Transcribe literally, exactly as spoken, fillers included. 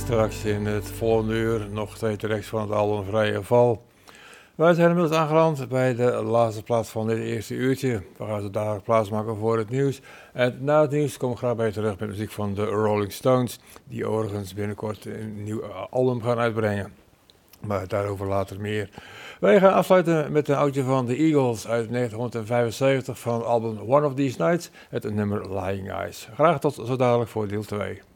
straks in het volgende uur nog twee tracks van het album Vrije Val. Wij zijn inmiddels aangeland bij de laatste plaats van dit eerste uurtje. We gaan zo dadelijk plaatsmaken voor het nieuws. En na het nieuws kom ik graag bij je terug met muziek van de Rolling Stones, die overigens binnenkort een nieuw album gaan uitbrengen. Maar daarover later meer. Wij gaan afsluiten met een oudje van The Eagles uit negentien vijfenzeventig van het album One of These Nights, het nummer Lying Eyes. Graag tot zo dadelijk voor deel twee.